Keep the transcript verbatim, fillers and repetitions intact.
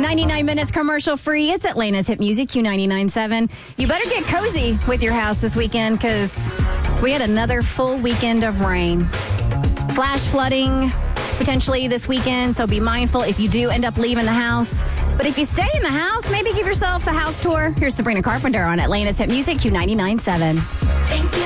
ninety-nine minutes commercial free. It's Atlanta's Hit Music, Q ninety-nine point seven. You better get cozy with your house this weekend because we had another full weekend of rain. Flash flooding potentially this weekend, so be mindful if you do end up leaving the house. But if you stay in the house, maybe give yourself a house tour. Here's Sabrina Carpenter on Atlanta's Hit Music, Q ninety-nine point seven. Thank you.